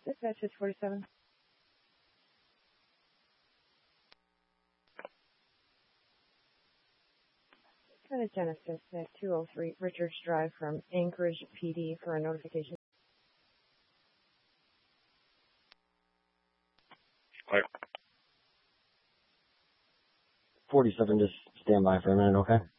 Dispatch is 47. Lieutenant Genesis at 203 Richards Drive from Anchorage PD for a notification. Hi. 47, just stand by for a minute, okay?